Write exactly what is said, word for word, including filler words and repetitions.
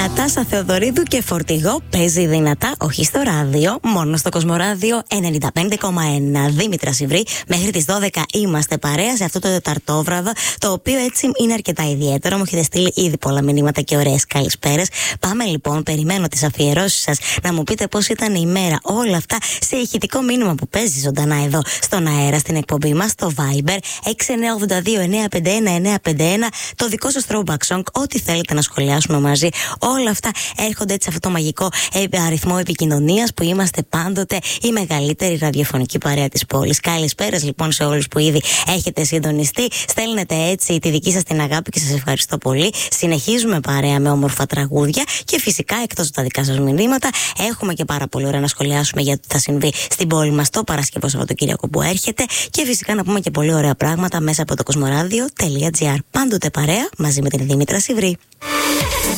Νατάσα Θεοδωρίδου και Φορτηγό παίζει δυνατά, όχι στο ράδιο, μόνο στο Κοσμοράδιο ενενήντα πέντε κόμμα ένα. Δήμητρα Σιβρή, μέχρι τις δώδεκα είμαστε παρέα σε αυτό το τεταρτόβραδο, το οποίο έτσι είναι αρκετά ιδιαίτερο. Μου έχετε στείλει ήδη πολλά μηνύματα και ωραίες καλησπέρες. Πάμε λοιπόν, περιμένω τις αφιερώσεις σας, να μου πείτε πώς ήταν η μέρα. Όλα αυτά σε ηχητικό μήνυμα που παίζει ζωντανά εδώ στον αέρα, στην εκπομπή μας, στο Viber έξι εννιά ογδόντα δύο εννιά πέντε ένα εννιά πέντε ένα, το δικό σας throwback song, ό,τι θέλετε να σχολιάσουμε μαζί. Όλα αυτά έρχονται έτσι σε αυτό το μαγικό αριθμό επικοινωνίας που είμαστε πάντοτε η μεγαλύτερη ραδιοφωνική παρέα της πόλης. Καλησπέρας λοιπόν σε όλους που ήδη έχετε συντονιστεί. Στέλνετε έτσι τη δική σας την αγάπη και σας ευχαριστώ πολύ. Συνεχίζουμε παρέα με όμορφα τραγούδια και φυσικά εκτός από τα δικά σας μηνύματα έχουμε και πάρα πολύ ωραία να σχολιάσουμε για το τι θα συμβεί στην πόλη μας το Παρασκευό Σαββατοκύριακο που έρχεται και φυσικά να πούμε και πολύ ωραία πράγματα μέσα από το κοσμοράδιο τελεία τζι άρ. Πάντοτε παρέα μαζί με την Δήμητρα Σιβρή.